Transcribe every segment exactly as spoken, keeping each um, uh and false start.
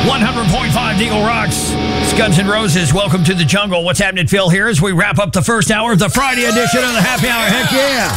one hundred point five Eagle Rocks. It's Guns N' Roses. Welcome to the jungle. What's happening, Phil, here as we wrap up the first hour of the Friday edition of the Happy Hour. Heck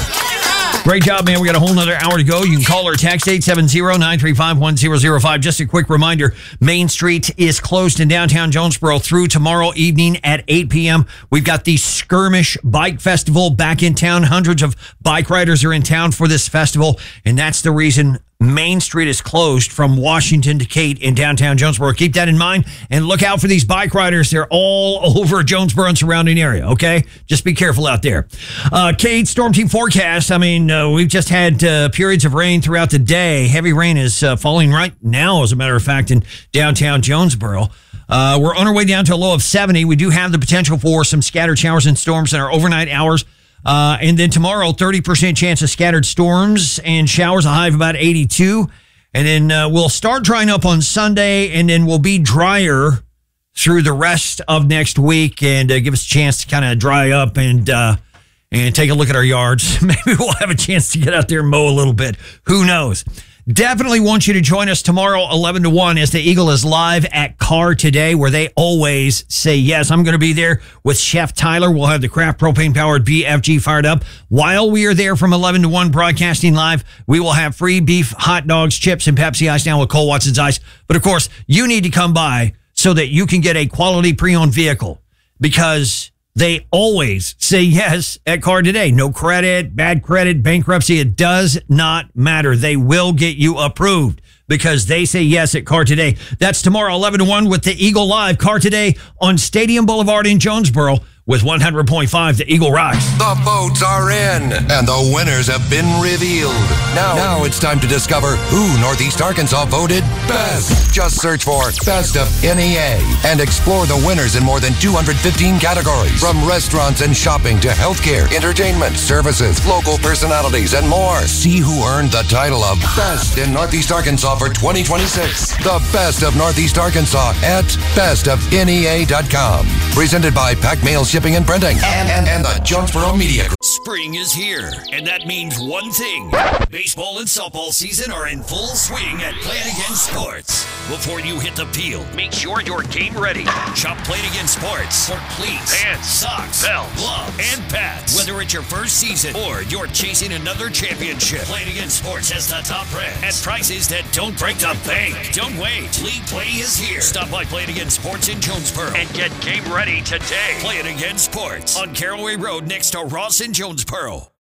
yeah. Great job, man. We got a whole nother hour to go. You can call or text eight seven zero, nine three five, one zero zero five. Just a quick reminder, Main Street is closed in downtown Jonesboro through tomorrow evening at eight p.m. We've got the Skirmish Bike Festival back in town. Hundreds of bike riders are in town for this festival, and that's the reason Main Street is closed from Washington to Kate in downtown Jonesboro. Keep that in mind and look out for these bike riders. They're all over Jonesboro and surrounding area, okay? Just be careful out there. Uh, Kate, Storm Team forecast. I mean, uh, we've just had uh, periods of rain throughout the day. Heavy rain is uh, falling right now, as a matter of fact, in downtown Jonesboro. Uh, we're on our way down to a low of seventy. We do have the potential for some scattered showers and storms in our overnight hours. Uh, and then tomorrow, thirty percent chance of scattered storms and showers, a high of about eighty-two. And then uh, we'll start drying up on Sunday, and then we'll be drier through the rest of next week and uh, give us a chance to kind of dry up and uh, and take a look at our yards. Maybe we'll have a chance to get out there and mow a little bit. Who knows? Definitely want you to join us tomorrow, eleven to one, as the Eagle is live at Car Today, where they always say yes. I'm going to be there with Chef Tyler. We'll have the Kraft propane-powered B F G fired up. While we are there from eleven to one broadcasting live, we will have free beef, hot dogs, chips, and Pepsi Ice down with Cole Watson's Ice. But, of course, you need to come by so that you can get a quality pre-owned vehicle, because they always say yes at Car Today. No credit, bad credit, bankruptcy. It does not matter. They will get you approved because they say yes at Car Today. That's tomorrow, eleven to one, with the Eagle Live. Car Today on Stadium Boulevard in Jonesboro with one hundred point five The Eagle Rocks. The votes are in, and the winners have been revealed. Now, now it's time to discover who Northeast Arkansas voted best. Just search for Best of N E A and explore the winners in more than two hundred fifteen categories, from restaurants and shopping to healthcare, entertainment, services, local personalities, and more. See who earned the title of Best in Northeast Arkansas for twenty twenty-six. The Best of Northeast Arkansas at best of N E A dot com. Presented by Pack Mail Shipping and Printing and, and, and the Jonesboro Media Group. Spring is here, and that means one thing. Baseball and softball season are in full swing at Play It Again Sports. Before you hit the field, make sure you're game ready. Shop Play It Again Sports for cleats, pants, socks, belts, gloves, and pads. Whether it's your first season or you're chasing another championship, Play It Again Sports has the top brands at prices that don't break the bank. Don't wait. League Play is here. Stop by Play It Again Sports in Jonesboro and get game ready today. Play It Again Sports on Caraway Road next to Ross in Jonesboro.